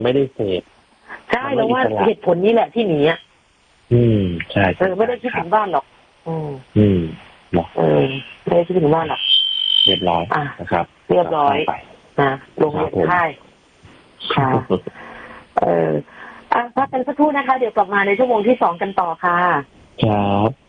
ไม่ได้เสพใช่แล้วว่าเหตุผลนี้แหละที่หนีอ่ะใช่ไม่ได้คิดถึงบ้านหรอกเนาะไม่ได้คิดถึงบ้านหรอกเรียบร้อยนะครับเรียบร้อยนะลงเรียนค่ายค่ะพักกันสักครู่นะคะเดี๋ยวกลับมาในชั่วโมงที่2กันต่อค่ะครับ